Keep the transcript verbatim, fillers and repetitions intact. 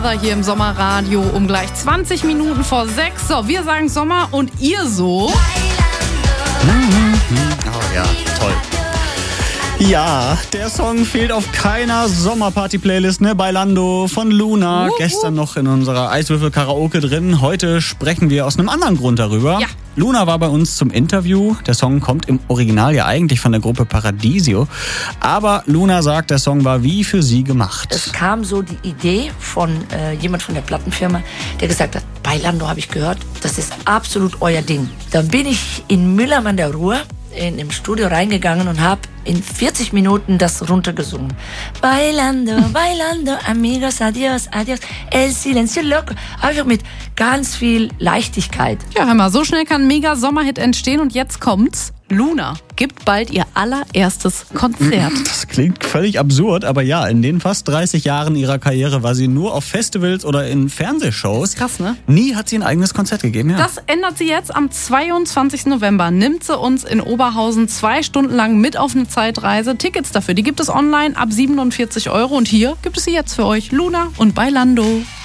Hier im Sommerradio um gleich zwanzig Minuten vor sechs. So, wir sagen Sommer und ihr so. Oh ja, toll. Ja, der Song fehlt auf keiner Sommerparty-Playlist, ne? Bailando von Luna. Uh, uh. Gestern noch in unserer Eiswürfel-Karaoke drin. Heute sprechen wir aus einem anderen Grund darüber. Ja. Luna war bei uns zum Interview. Der Song kommt im Original ja eigentlich von der Gruppe Paradiso. Aber Luna sagt, der Song war wie für sie gemacht. Es kam so die Idee von äh, jemand von der Plattenfirma, der gesagt hat, Bailando habe ich gehört, das ist absolut euer Ding. Dann bin ich in Mülheim an der Ruhr in im Studio reingegangen und habe in vierzig Minuten das runtergesungen. Bailando, bailando, amigos, adios, adios, el silencio loco. Einfach mit ganz viel Leichtigkeit. Ja, hör mal, so schnell kann ein mega Sommerhit entstehen und jetzt kommt's. Luna gibt bald ihr allererstes Konzert. Das klingt völlig absurd, aber ja, in den fast dreißig Jahren ihrer Karriere war sie nur auf Festivals oder in Fernsehshows. Das ist krass, ne? Nie hat sie ein eigenes Konzert gegeben, ja. Das ändert sie jetzt. Am zweiundzwanzigsten November nimmt sie uns in Oberhausen zwei Stunden lang mit auf eine Zeitreise. Tickets dafür, die gibt es online ab siebenundvierzig Euro und hier gibt es sie jetzt für euch. Luna und Bailando.